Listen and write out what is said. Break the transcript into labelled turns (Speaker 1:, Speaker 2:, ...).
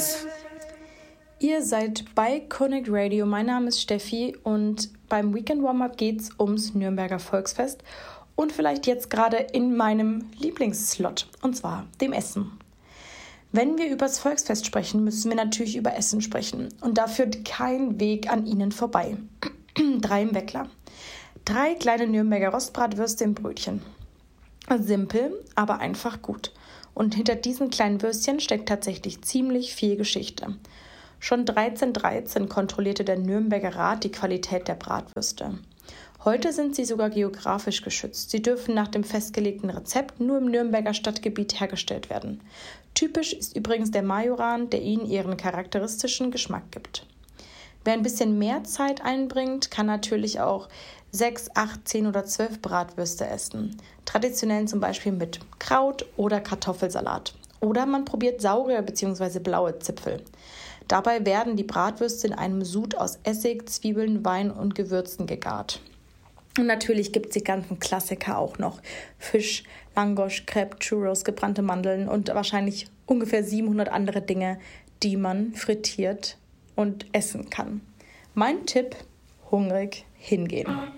Speaker 1: Servus. Ihr seid bei Connect Radio. Mein Name ist Steffi und beim Weekend Warm-Up geht's ums Nürnberger Volksfest und vielleicht jetzt gerade in meinem Lieblingsslot, und zwar dem Essen. Wenn wir über das Volksfest sprechen, müssen wir natürlich über Essen sprechen und da führt kein Weg an ihnen vorbei. 3 im Weckler. 3 kleine Nürnberger Rostbratwürste im Brötchen. Simpel, aber einfach gut. Und hinter diesen kleinen Würstchen steckt tatsächlich ziemlich viel Geschichte. Schon 1313 kontrollierte der Nürnberger Rat die Qualität der Bratwürste. Heute sind sie sogar geografisch geschützt. Sie dürfen nach dem festgelegten Rezept nur im Nürnberger Stadtgebiet hergestellt werden. Typisch ist übrigens der Majoran, der ihnen ihren charakteristischen Geschmack gibt. Wer ein bisschen mehr Zeit einbringt, kann natürlich auch 6, 8, 10 oder 12 Bratwürste essen. Traditionell zum Beispiel mit Kraut oder Kartoffelsalat. Oder man probiert saure bzw. blaue Zipfel. Dabei werden die Bratwürste in einem Sud aus Essig, Zwiebeln, Wein und Gewürzen gegart. Und natürlich gibt es die ganzen Klassiker auch noch. Fisch, Langosch, Crepe, Churros, gebrannte Mandeln und wahrscheinlich ungefähr 700 andere Dinge, die man frittiert und essen kann. Mein Tipp: hungrig hingehen.